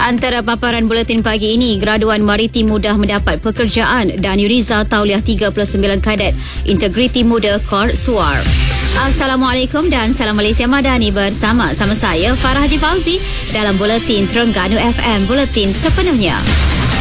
Antara paparan buletin pagi ini, graduan maritim mudah mendapat pekerjaan. Dani Rizal tauliah 39 kadet Integriti Muda Kor Suar. Assalamualaikum dan salam Malaysia Madani bersama saya Farah Haji Fauzi dalam buletin Terengganu FM, buletin sepenuhnya.